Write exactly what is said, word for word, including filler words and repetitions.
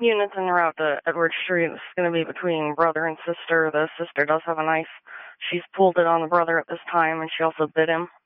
Units en route to Edward Street. It's going to be between brother and sister. The sister does have a knife. She's pulled it on the brother at this time, and she also bit him.